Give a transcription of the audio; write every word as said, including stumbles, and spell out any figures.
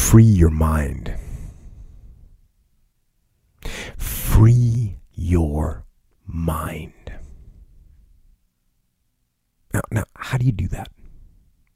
free your mind. Free your mind. Now, now, how do you do that?